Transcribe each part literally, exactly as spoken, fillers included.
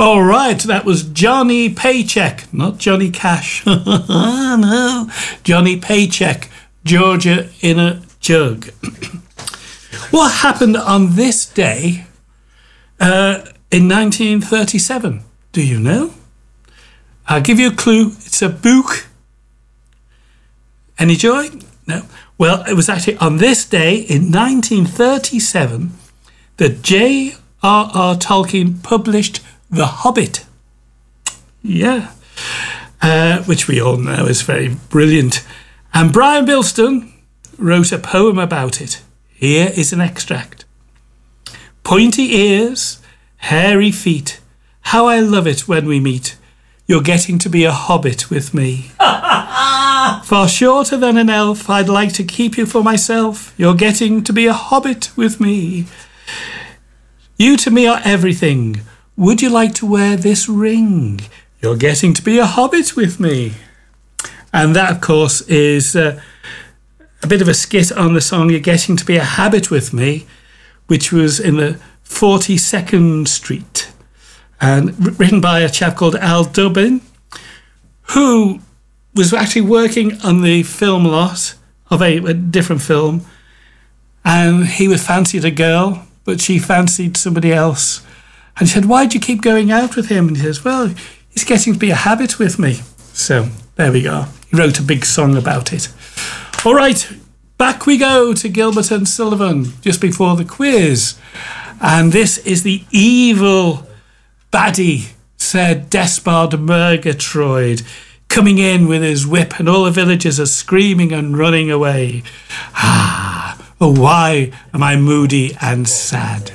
All right, that was Johnny Paycheck, not Johnny Cash. No, Johnny Paycheck, Georgia in a Jug. What happened on this day uh, in nineteen thirty-seven? Do you know? I'll give you a clue. It's a book. Any joy? No. Well, it was actually on this day in nineteen thirty-seven that J R R Tolkien published The Hobbit. Yeah. Uh, which we all know is very brilliant. And Brian Bilston wrote a poem about it. Here is an extract. Pointy ears, hairy feet, how I love it when we meet. You're getting to be a hobbit with me. Far shorter than an elf, I'd like to keep you for myself. You're getting to be a hobbit with me. You to me are everything. Would you like to wear this ring? You're getting to be a hobbit with me. And that, of course, is uh, a bit of a skit on the song You're Getting to Be a Habit with Me, which was in the forty-second Street, and written by a chap called Al Dubbin, who was actually working on the film lot of a, a different film, and he was fancied a girl, but she fancied somebody else. And she said, why'd you keep going out with him? And he says, well, he's getting to be a habit with me. So there we go. He wrote a big song about it. All right, back we go to Gilbert and Sullivan just before the quiz. And this is the evil baddie, Sir Despard Murgatroyd, coming in with his whip, and all the villagers are screaming and running away. Ah, oh, why am I moody and sad?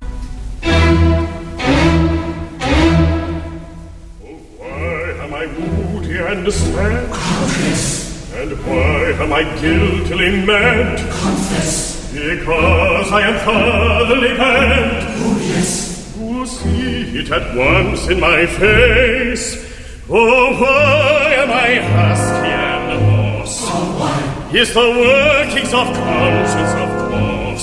And sad, confess. And why am I guiltily mad? Confess. Because I am thoroughly bad. Oh yes. You see it at once in my face. Oh, why am I husky and hoarse? Oh, why? Is the workings of conscience of